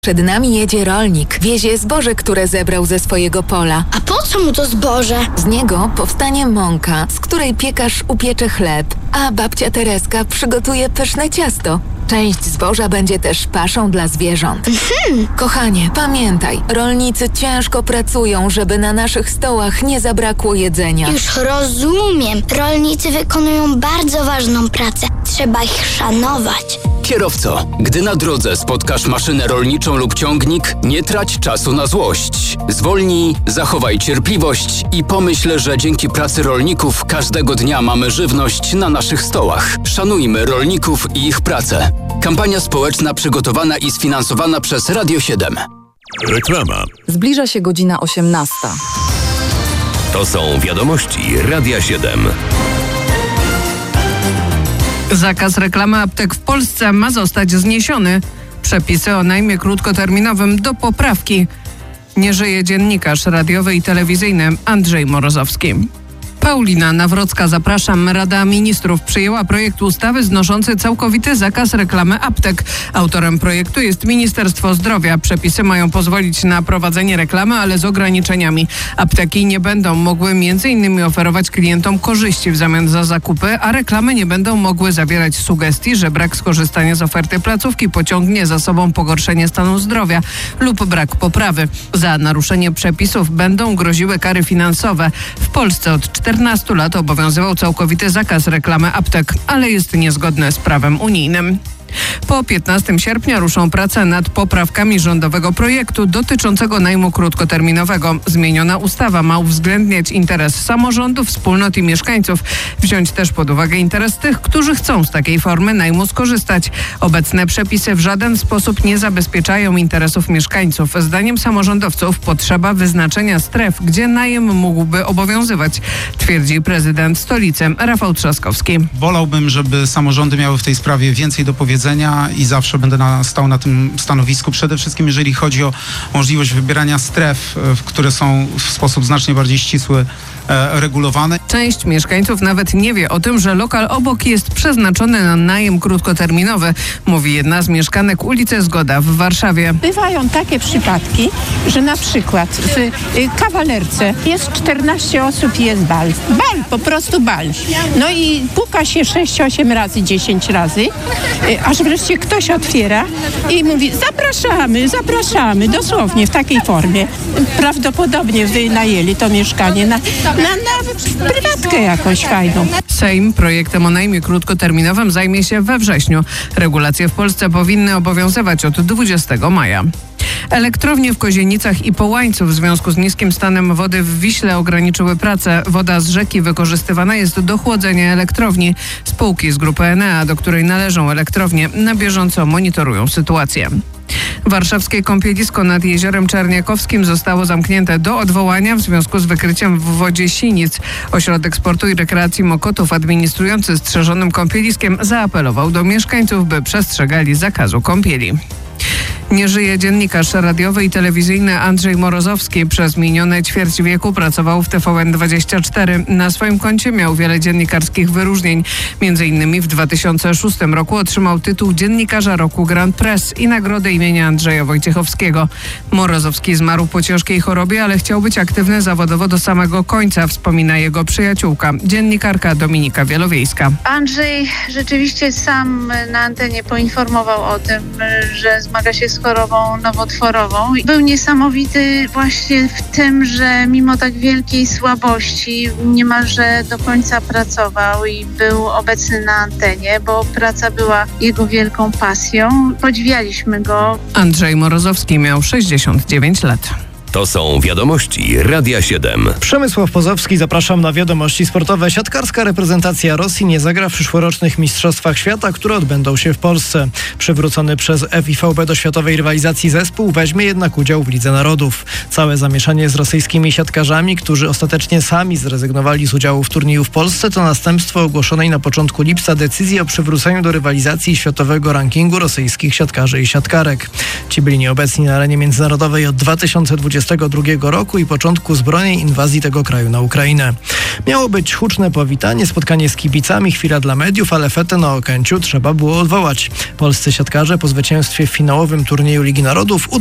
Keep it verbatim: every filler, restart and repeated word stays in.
Przed nami jedzie rolnik. Wiezie zboże, które zebrał ze swojego pola. A po co mu to zboże? Z niego powstanie mąka, z której piekarz upiecze chleb, a babcia Tereska przygotuje pyszne ciasto. Część zboża będzie też paszą dla zwierząt. Mhm. Kochanie, pamiętaj, rolnicy ciężko pracują, żeby na naszych stołach nie zabrakło jedzenia. Już rozumiem. Rolnicy wykonują bardzo ważną pracę. Trzeba ich szanować. Kierowco, gdy na drodze spotkasz maszynę rolniczą lub ciągnik, nie trać czasu na złość. Zwolnij, zachowaj cierpliwość i pomyśl, że dzięki pracy rolników każdego dnia mamy żywność na naszych stołach. Szanujmy rolników i ich pracę. Kampania społeczna przygotowana i sfinansowana przez Radio siedem. Reklama. Zbliża się godzina osiemnasta. To są wiadomości Radia siedem. Zakaz reklamy aptek w Polsce ma zostać zniesiony. Przepisy o najmie krótkoterminowym do poprawki. Nie żyje dziennikarz radiowy i telewizyjny Andrzej Morozowski. Paulina Nawrocka, zapraszam. Rada Ministrów przyjęła projekt ustawy znoszący całkowity zakaz reklamy aptek. Autorem projektu jest Ministerstwo Zdrowia. Przepisy mają pozwolić na prowadzenie reklamy, ale z ograniczeniami. Apteki nie będą mogły między innymi oferować klientom korzyści w zamian za zakupy, a reklamy nie będą mogły zawierać sugestii, że brak skorzystania z oferty placówki pociągnie za sobą pogorszenie stanu zdrowia lub brak poprawy. Za naruszenie przepisów będą groziły kary finansowe. W Polsce od czternastu lat obowiązywał całkowity zakaz reklamy aptek, ale jest niezgodne z prawem unijnym. Po piętnastego sierpnia ruszą prace nad poprawkami rządowego projektu dotyczącego najmu krótkoterminowego. Zmieniona ustawa ma uwzględniać interes samorządów, wspólnot i mieszkańców, wziąć też pod uwagę interes tych, którzy chcą z takiej formy najmu skorzystać. Obecne przepisy w żaden sposób nie zabezpieczają interesów mieszkańców. Zdaniem samorządowców potrzeba wyznaczenia stref, gdzie najem mógłby obowiązywać, twierdzi prezydent stolicy Rafał Trzaskowski. Wolałbym, żeby samorządy miały w tej sprawie więcej do powiedzenia i zawsze będę na, stał na tym stanowisku. Przede wszystkim jeżeli chodzi o możliwość wybierania stref, które są w sposób znacznie bardziej ścisły e, regulowane. Część mieszkańców nawet nie wie o tym, że lokal obok jest przeznaczony na najem krótkoterminowy, mówi jedna z mieszkanek ulicy Zgoda w Warszawie. Bywają takie przypadki, że na przykład w y, kawalerce jest czternaście osób i jest bal. Bal, po prostu bal. No i puka się sześć osiem razy, dziesięć razy, y, aż wreszcie ktoś otwiera i mówi: zapraszamy, zapraszamy, dosłownie w takiej formie. Prawdopodobnie wynajęli to mieszkanie na, na, na prywatkę jakąś fajną. Sejm projektem o najmie krótkoterminowym zajmie się we wrześniu. Regulacje w Polsce powinny obowiązywać od dwudziestego maja. Elektrownie w Kozienicach i Połańcu w związku z niskim stanem wody w Wiśle ograniczyły pracę. Woda z rzeki wykorzystywana jest do chłodzenia elektrowni. Spółki z grupy Enea, do której należą elektrownie, na bieżąco monitorują sytuację. Warszawskie kąpielisko nad Jeziorem Czerniakowskim zostało zamknięte do odwołania w związku z wykryciem w wodzie sinic. Ośrodek Sportu i Rekreacji Mokotów, administrujący strzeżonym kąpieliskiem, zaapelował do mieszkańców, by przestrzegali zakazu kąpieli. Nie żyje dziennikarz radiowy i telewizyjny Andrzej Morozowski. Przez minione ćwierć wieku pracował w T V N dwadzieścia cztery. Na swoim koncie miał wiele dziennikarskich wyróżnień. Między innymi w dwa tysiące szóstym roku otrzymał tytuł Dziennikarza Roku Grand Press i nagrodę imienia Andrzeja Wojciechowskiego. Morozowski zmarł po ciężkiej chorobie, ale chciał być aktywny zawodowo do samego końca, wspomina jego przyjaciółka, dziennikarka Dominika Wielowiejska. Andrzej rzeczywiście sam na antenie poinformował o tym, że zmaga się z chorobą nowotworową. Był niesamowity właśnie w tym, że mimo tak wielkiej słabości niemalże do końca pracował i był obecny na antenie, bo praca była jego wielką pasją. Podziwialiśmy go. Andrzej Morozowski miał sześćdziesiąt dziewięć lat. To są wiadomości Radia siedem. Przemysław Pozowski, zapraszam na wiadomości sportowe. Siatkarska reprezentacja Rosji nie zagra w przyszłorocznych Mistrzostwach Świata, które odbędą się w Polsce. Przywrócony przez F I V B do światowej rywalizacji zespół weźmie jednak udział w Lidze Narodów. Całe zamieszanie z rosyjskimi siatkarzami, którzy ostatecznie sami zrezygnowali z udziału w turnieju w Polsce, to następstwo ogłoszonej na początku lipca decyzji o przywróceniu do rywalizacji światowego rankingu rosyjskich siatkarzy i siatkarek. Ci byli nieobecni na arenie międzynarodowej od dwa tysiące dwudziestego dwudziestego drugiego roku i początku zbrojnej inwazji tego kraju na Ukrainę. Miało być huczne powitanie, spotkanie z kibicami, chwila dla mediów, ale fetę na Okęciu trzeba było odwołać. Polscy siatkarze po zwycięstwie w finałowym turnieju Ligi Narodów